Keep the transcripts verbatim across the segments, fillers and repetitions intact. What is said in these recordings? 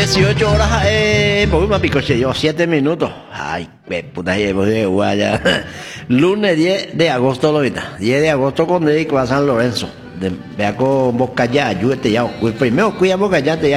dieciocho horas, eh, por una picoche, yo siete minutos. Ay, qué puta, de guaya. Lunes diez de agosto, lo vita. diez de agosto con dedico a San Lorenzo. De, vea con Bocayá, ayúdate ya. Primero cuida Bocayá, te ya.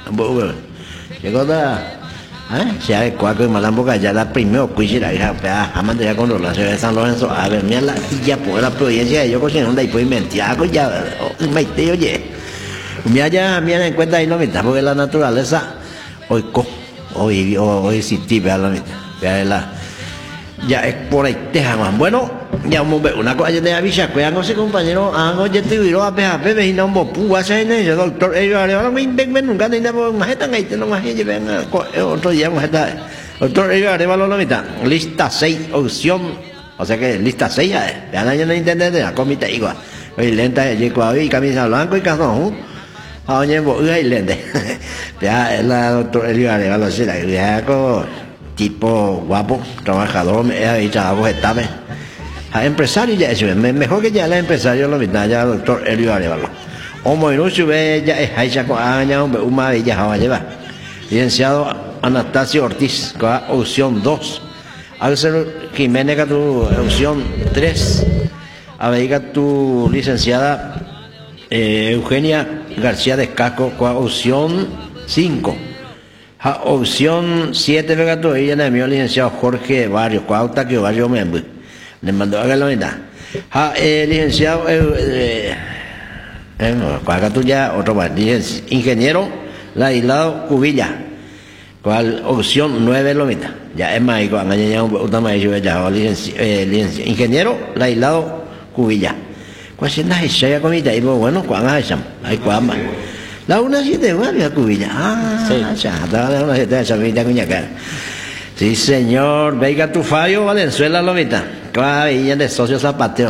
Llegó da. ¿Eh? Si hay cuatro y malambo ya la primero cuida la hija, pea, amante ya con la ciudad de San Lorenzo. A ver, mira la ya por la providencia de yo cocinando onda y pues mentira, ya, me te oye. Mira ya, mira en cuenta ahí lo mitad, porque la naturaleza hoy co, hoy hoy sí vea la mitad, vea la ya es por ahí teja más. Bueno, ya vamos a ver una cosa de avisa, cuidado no sé compañero, hago ya te viro a peja, bebé y no mo pu hace en el doctor, ellos ahora me ven ven nunca ni nada más están ahí, no más ellos ven otro día más está. Doctor, ellos ahora la mitad, lista seis opción, o sea que lista seis ya, vean ahí en el internet de la comita igual. Hoy lenta de cuadro y camisa blanco y calzón. Oye, vos hay lente. Ya la doctora Elvira le va a decir, ya con tipo guapo, trabajador, me ha dicho a vos está bien. A empresario ya es mejor que ya la empresario lo mismo, ya doctor Elvira le va. Homo inútil ve ya es Aisha con años, un madre ya va a llevar. Licenciado Anastasio Ortiz, con opción dos. Axel Jiménez, con tu opción tres. A ver, tu licenciada Eh, Eugenia García de Casco con opción cinco. Ja, opción siete venga todavía en el mío licenciado Jorge Barrio, cuauta que Barrio me le mandó a la mitad. Ja, eh, licenciado eh, eh, cuál tú ya otro más, ingeniero Laislado Cubilla, cual opción nueve lo mitad. Ya es más, cuando ya un más ya licenciado ingeniero Laislado Cubilla. ¿Cuál es la historia comida? Y bueno, ¿cuál es esa? Hay cuál más. La una siete igual la cubilla. Ah, ya, la una siete esa comida cuñaca. Sí, señor. Veiga tu Fabio Valenzuela Lomita. Cuál de socio zapateo.